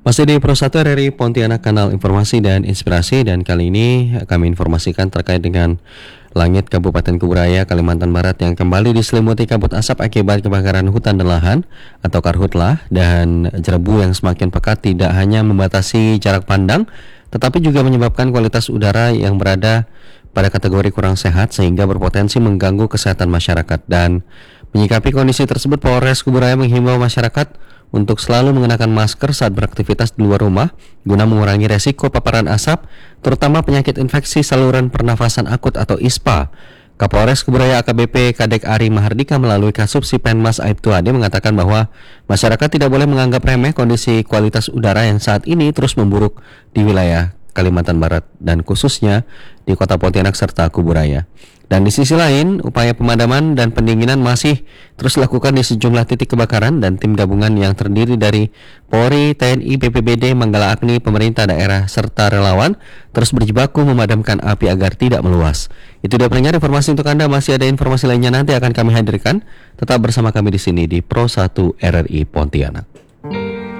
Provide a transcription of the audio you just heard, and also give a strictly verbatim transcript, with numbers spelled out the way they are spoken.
Masih di Pro satu R R I Pontianak, kanal informasi dan inspirasi, dan kali ini kami informasikan terkait dengan langit Kabupaten Kuburaya, Kalimantan Barat yang kembali diselimuti kabut asap akibat kebakaran hutan dan lahan atau karhutlah, dan jerebu yang semakin pekat tidak hanya membatasi jarak pandang tetapi juga menyebabkan kualitas udara yang berada pada kategori kurang sehat sehingga berpotensi mengganggu kesehatan masyarakat. Dan menyikapi kondisi tersebut, Polres Kuburaya menghimbau masyarakat untuk selalu mengenakan masker saat beraktivitas di luar rumah guna mengurangi resiko paparan asap, terutama penyakit infeksi saluran pernafasan akut atau I S P A. Kapolres Kuburaya A K B P Kadek Ari Mahardika melalui Kasubsi Penmas Aibtu Ade mengatakan bahwa masyarakat tidak boleh menganggap remeh kondisi kualitas udara yang saat ini terus memburuk di wilayah Kalimantan Barat dan khususnya di Kota Pontianak serta Kuburaya. Dan di sisi lain, upaya pemadaman dan pendinginan masih terus dilakukan di sejumlah titik kebakaran, dan tim gabungan yang terdiri dari Polri, T N I, B P B D, Manggala Agni, pemerintah daerah serta relawan terus berjibaku memadamkan api agar tidak meluas. Itu dia pendengar informasi untuk Anda. Masih ada informasi lainnya nanti akan kami hadirkan. Tetap bersama kami di sini di Pro satu R R I Pontianak.